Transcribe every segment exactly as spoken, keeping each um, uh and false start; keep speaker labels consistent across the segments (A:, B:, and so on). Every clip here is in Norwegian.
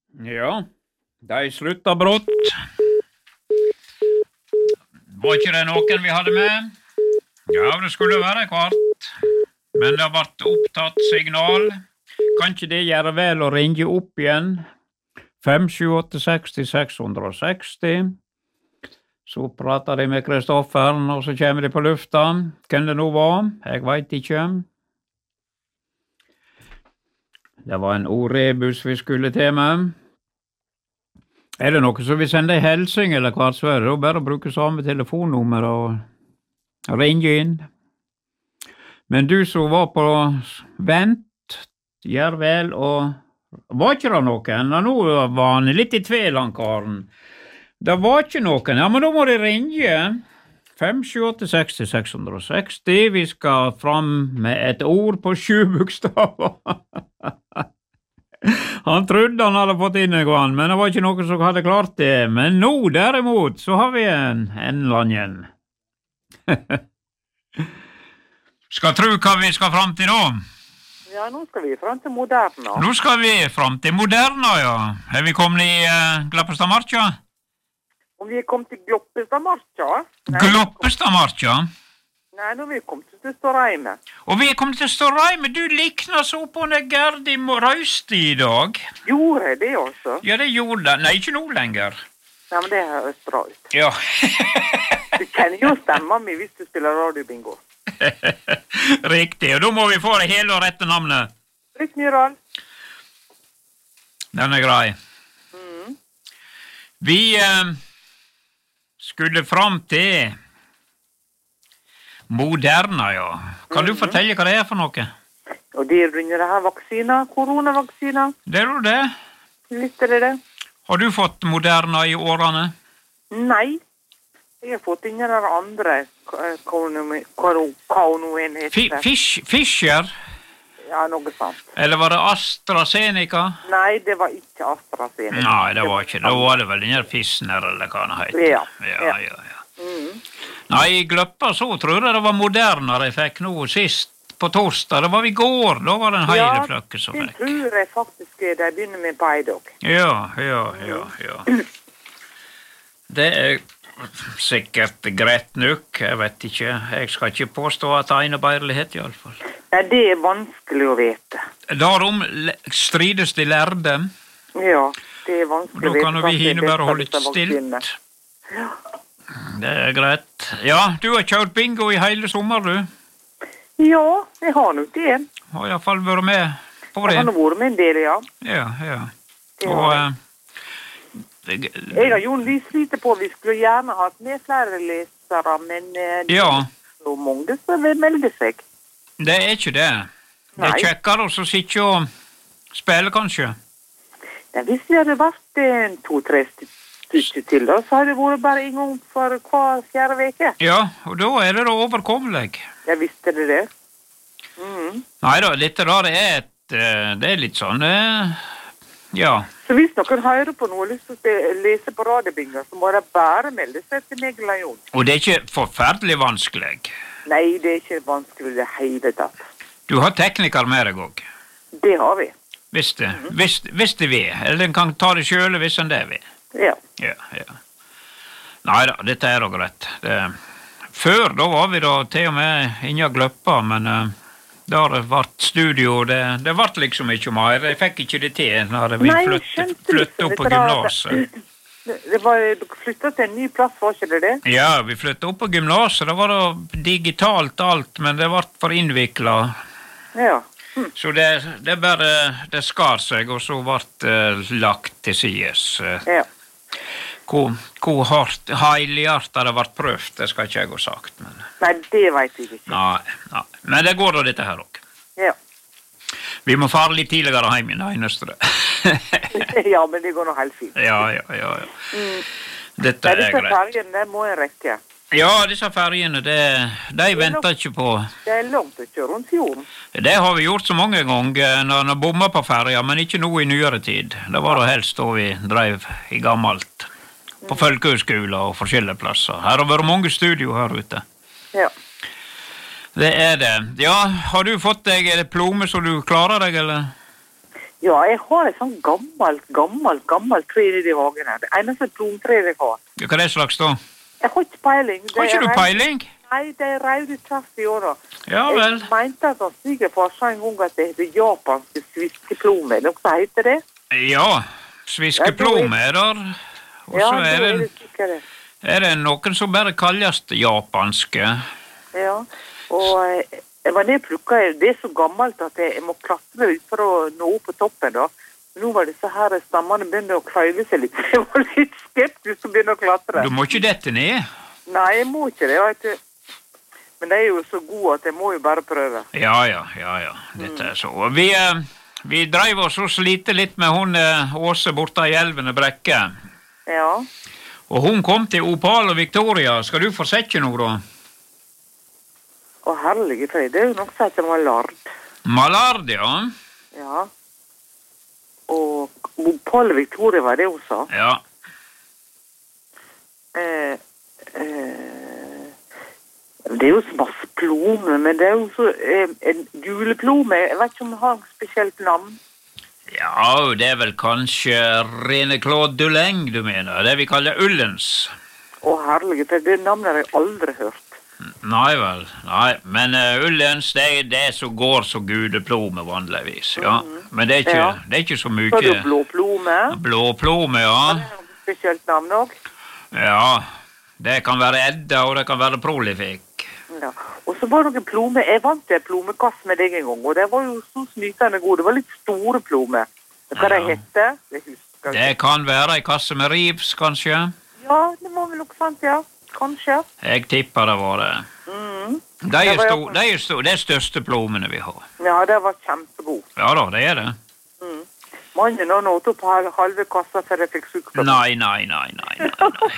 A: Ja, de slutta brått. Var ikke det noen vi hadde med? Ja, det skulle være kvart. Men det har vært opptatt signal. Kan ikke det gjøre vel å ringe opp igjen? fem sju åtte seks seks seks null. Så prater de med Kristoffer, og så kommer de på lufta. Hvem det nå var? Jeg vet ikke. Det var en O-rebus vi skulle til med. Er det noe som vil sende en helsing eller hvert, så er det bare å bruke samme telefonnummer og ringe inn. Men du som var på vent, gjør vel, og var ikke det noen? Nå var han litt i tvil, han karen. Det var ikke noen, ja, men da må de ringe. fem sju åtte seks seks seks null. Vi skal fram med et ord på sju bokstaver. Han trodde han hadde fått inn en gang, men det var ikke noen som hadde klart det. Men nå, derimot, så har vi en, en langen. Skal tro hva vi skal fram til nå?
B: Ja, nå skal vi fram til Moderna.
A: Nå skal vi fram til Moderna, ja. Er vi kommet i uh, Gloppestadmarka?
B: Om vi er kommet til Gloppestadmarka?
A: Gloppestadmarka?
B: Nei, nå er vi kommet til Stårheime.
A: Og vi er kommet til Stårheime. Du likner så på en Gerdi Rausti i dag.
B: Gjorde jeg det også?
A: Ja, det gjorde det. Nei, ikke nå lenger.
B: Nei, men det høres bra ut.
A: Ja.
B: Du kjenner jo stemmen min hvis du spiller radiobingo.
A: Riktig, og da må vi få det hele og rette navnet.
B: Britt Myhrvold.
A: Den er grei.
B: Mm.
A: Vi eh, skulle fram til Moderna, ja. Kan du fortelle hva det er for noe?
B: Og det er under det her vaksina, koronavaksina.
A: Det er jo det.
B: Litt er det det.
A: Har du fått Moderna i årene?
B: Nei. Jeg har fått inn den andre kanoen heter.
A: Fischer?
B: Ja, noe sant.
A: Eller var det AstraZeneca?
B: Nei, det var ikke AstraZeneca.
A: Nei, det var ikke. Da var det vel den her Fissner, eller hva den heter.
B: Ja,
A: ja, ja. ja. Mm. Nei, i Gløppa så tror jeg det var Moderna de fikk nå sist på torsdag. Det var i går, da var det en hele fløkke som fikk.
B: Ja, det tror jeg faktisk de begynner med på i dag.
A: Ja, ja, ja, ja. Det er sikkert greit nok, jeg vet ikke. Jeg skal ikke påstå at det er en bærlighet i alle fall.
B: Nei, det er vanskelig å vite.
A: Darom strides de lærde.
B: Ja, det er vanskelig å vite.
A: Da kan vi hine bare holde litt stilt.
B: Ja.
A: Det er greit. Ja, du har kjørt bingo i hele sommer, du?
B: Ja, jeg har nok det.
A: Har i hvert fall vært med på det.
B: Jeg har nok vært med en del, ja.
A: Ja, ja.
B: Det
A: og,
B: uh, det, jeg har jo lyst lite på, vi skulle gjerne hatt med flere lesere, men uh, det
A: ja.
B: er så mange som vil melde seg.
A: Det er ikke det. Det er kjekkere å sitte og spille, kanskje.
B: Ja, hvis det hadde vært uh, to-tre stykker til, da, så har det vært bare en gang for hver fjerde veke.
A: Ja, og da er det da overkommelig.
B: Jeg visste det det. Mm.
A: Neida, dette da, det er et, det er litt sånn, ja.
B: Så hvis noen hører på noe og lyst til å lese på radiobingo, så må de bare melde seg til meg eller Jon.
A: Og det er ikke forferdelig vanskelig?
B: Nei, det er ikke vanskelig det hele tatt.
A: Du har tekniker med deg også?
B: Det har vi.
A: Hvis det, mm. hvis, hvis det vil, eller den kan ta det selv hvis den det vil.
B: Ja.
A: Ja, ja. Neida, dette er da greit. Det, før, da var vi da til og med inne og gløppa, men uh, da har det vært studio, det, det vært liksom ikke mer. Jeg fikk ikke det til når vi flyttet, flyttet opp på gymnaset.
B: Det, det var, dere flyttet til en ny plass, var ikke det det?
A: Ja, vi flyttet opp på gymnaset. Det var da digitalt alt, men det var for innviklet.
B: Ja. Hm.
A: Så det, det bare, det skar seg, og så ble det lagt til sides.
B: Ja.
A: Hvor, hvor hardt, heilighardt det har vært prøvd, det skal ikke jeg ha sagt. Men...
B: Nei, det vet jeg ikke.
A: Nei, nei. Men det går da dette her også.
B: Ja.
A: Vi må fare litt tidligere hjem i det eneste det.
B: Ja, men det går nå helt fint.
A: Ja, ja, ja. ja. Mm. Dette
B: Nei,
A: er greit.
B: Disse fergene, det må jeg rekke.
A: Ja, disse fergene, det, de venter ikke på...
B: Det er langt å kjøre rundt fjorden.
A: Det har vi gjort så mange ganger når vi bommer på ferja, men ikke nå i nyere tid. Det var da helst da vi drev i gammelt. På folkehøyskoler og forskjellige plasser. Her har vært mange studio her ute.
B: Ja.
A: Det er det. Ja, har du fått deg diplome så du klarer deg, eller?
B: Ja, jeg har et sånn gammelt, gammelt, gammelt tre i hagen her. Det eneste plomtreet jeg har.
A: Ja, hva er det slags da?
B: Jeg har ikke peiling. Det
A: Har ikke
B: er
A: du
B: rau-
A: peiling?
B: Nei, det er raude traff i året.
A: Ja vel.
B: Jeg mente at han stiger for seg en gang at det heter japanske sviskeplomme. Noe som heter det?
A: Ja, sviskeplome er der. Og
B: Ja,
A: så
B: da
A: er
B: er
A: det,
B: det sikkert det.
A: er det noen som bare kalles japanske.
B: Ja, og eh, jeg var ned og plukket. Det er så gammelt at jeg, jeg må klatre ut for å nå opp på toppen da. Nå var disse her stammene begynner å kløyve seg litt. Jeg var litt skeptisk til å begynne å klatre.
A: Du må ikke dette ned.
B: Nei, jeg må ikke det, vet du. Men det er jo så god at jeg må jo bare prøve.
A: Ja, ja, ja, ja. Dette er så. Og Vi, eh, vi dreiv oss og slite litt med hun eh, Åse borte i elven og brekke.
B: Ja.
A: Og hun kom til Opal og Victoria. Skal du få sette noe da?
B: Å, herlige fred, det er jo noe som heter malard.
A: Malard, ja.
B: Ja. Og Paul Victoria var det hun sa.
A: Ja.
B: Eh, eh, det er jo så masse plomer, men det er jo så eh, en guleplome. Jeg vet ikke om det har et spesielt navn.
A: Ja, det er vel kanskje Rene Claude Duleng du mener. Det vi kaller ullens.
B: Å, herlige fred, det navnet har jeg aldri hørt.
A: Nei vel, nei. Men uh, ullens, det er det som går så gudeplome vanligvis, ja. Men det er ikke,
B: Ja.
A: det er ikke så mye...
B: Så er det jo blåplome.
A: Blåplome, ja.
B: Er det noe spesielt navn også?
A: Ja, det kan være edda, og det kan være prolifikk.
B: Ja. Og så var det noen plomer. Jeg vant til en plomekasse med deg en gang, og det var jo så snytende god. Det var litt store plomer. Hva det
A: Ja.
B: hette? Det husker jeg.
A: Det kan være en kasse med rivs, kanskje.
B: Ja, det må vel noe sant, ja. Kanskje.
A: Jeg tipper det var det.
B: Mm.
A: De er,
B: Det var
A: sto,
B: jo-
A: de er, sto, det er største plomene vi har.
B: Ja, det var kjempegod.
A: Ja da, det er det.
B: Mm. Mannen har nått opp hal- halve kassa før jeg fikk sukker.
A: Nei, nei, nei, nei, nei, nei.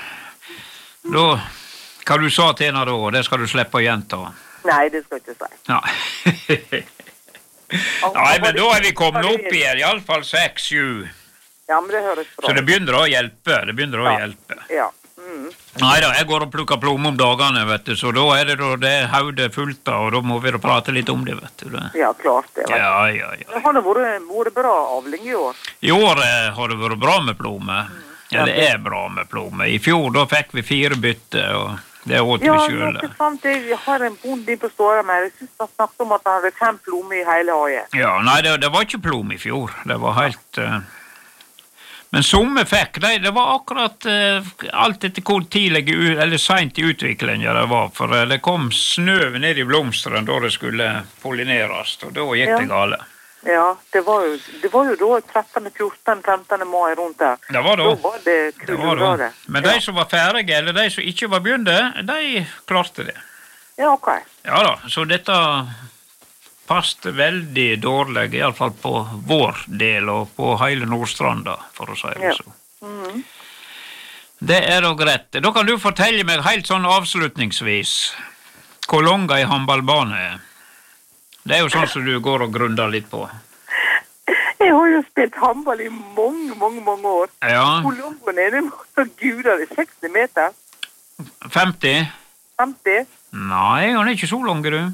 A: Da, hva du sa til henne da, det skal du slippe å gjenta.
B: Nei, det skal jeg ikke si.
A: Nei. Nei, men da er vi kommet opp igjen, i alle fall seks, sju.
B: Ja, men det høres bra.
A: Så det begynner å hjelpe, det begynner å
B: Ja.
A: hjelpe.
B: Ja. Mm.
A: Nei da, jeg går og plukker plomme om dagene, vet du, så da er det da det haudet fullt av, og da må vi da prate litt om det, vet du. Det.
B: Ja, klart det. vet du.
A: Ja, ja, ja.
B: Det har det vært, vært bra avling i år.
A: I år eh, har det vært bra med plomme. Ja, det er bra med plomme. I fjor da fikk vi fire bytte, og det åt vi
B: Ja,
A: selv.
B: noe sant. Jeg har en bonde inn på Ståra med. Jeg synes han snakket om at han hadde fem plomer i hele hagen.
A: Ja, nei, det, det var ikke plomme i fjor. Det var helt... eh, Men somme fikk de, det var akkurat eh, alt etter hvor tidlig u- eller sent i utviklingen det var, for eh, det kom snø ned i blomsteren da det skulle pollineres, og da gikk
B: Ja.
A: det gale.
B: Ja, det var jo, det var jo da trettende, fjortende, femtende mai rundt der.
A: Det var da.
B: Da var det
A: Det var da.
B: kuleradet.
A: Men de som var ferdige, eller de som ikke var begynte, de klarte det.
B: Ja, ok.
A: Ja da, så dette passte veldig dårlig, i alle fall på vår del og på hele Nordstranda, for å si det
B: Ja.
A: så.
B: Mhm.
A: Det er da greit. Da kan du fortelle meg helt sånn avslutningsvis hvor lang ei håndballbane er. Det er jo sånn som du går og grunder litt på.
B: Jeg har jo spilt håndball i mange, mange, mange år.
A: Ja,
B: Hvor lang var den? Gud, er det seksti meter?
A: femti?
B: femti?
A: Nei, han er ikke så lang, du.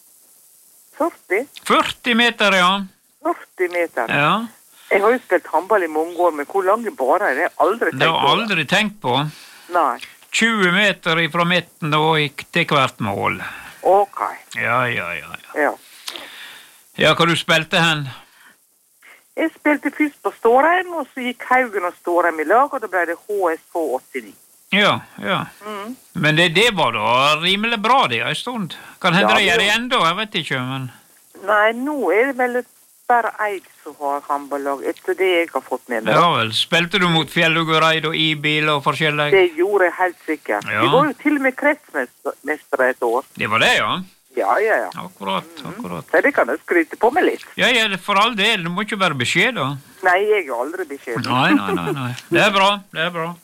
B: førti?
A: førti meter, ja.
B: førti meter.
A: Ja,
B: Jeg har jo spilt håndball i mange år, men hvor lange baner er det? Jeg har aldri tenkt
A: det har jeg
B: på.
A: aldri tenkt på.
B: Nei.
A: tjue meter fra midten og gikk til hvert mål.
B: Ok.
A: Ja, ja, ja. Ja,
B: Ja.
A: ja hva du spilte hen?
B: Jeg spilte først på Stårheim, og så gikk Haugen og Stårheim i lag, og da ble det H S K åttini.
A: Ja, ja.
B: Mm.
A: Men det, det var da rimelig bra det en stund. Kan hende
B: Ja,
A: det gjør det
B: det-
A: igjen da, jeg vet ikke, men...
B: Nei, nå er det vel bare jeg som har håndballag, etter det jeg har fått med meg.
A: Ja vel, spilte du mot Fjelluggereid og I-bil og forskjellig?
B: Det gjorde jeg helt sikkert.
A: Ja.
B: Vi var jo til og med kretsmester et år.
A: Det var det, ja.
B: Ja, ja, ja.
A: Akkurat, akkurat.
B: Så det kan jeg skryte på meg litt.
A: Ja, ja, for all del, du må ikke være beskjed da.
B: Nei, jeg er aldri beskjeden.
A: Nei, nei, nei, nei. Det er bra, det er bra.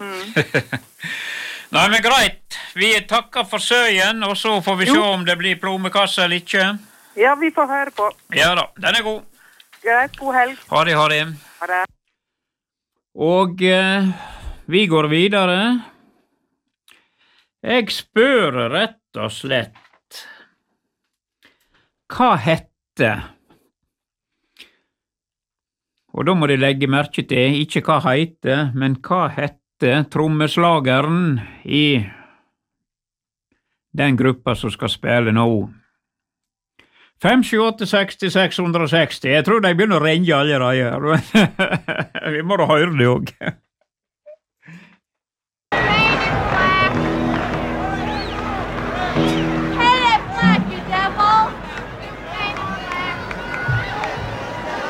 A: Nei, men greit. Vi takker for søyen, og så får vi se
B: Jo.
A: om det blir plomekasse eller ikke.
B: Ja, vi får høre på.
A: Ja da, den er god.
B: Greit, god helg.
A: Ha det, ha det.
B: Ha det.
A: Og eh, vi går videre. Jeg spør rett og slett, hva hette Og da må de legge merke til ikke hva heter, men hva hette trommeslageren i den gruppa som skal spille nå. fem sju åtte seks seks seks seksti, jeg tror de begynner å ringe allerede. Vi må da høre det også.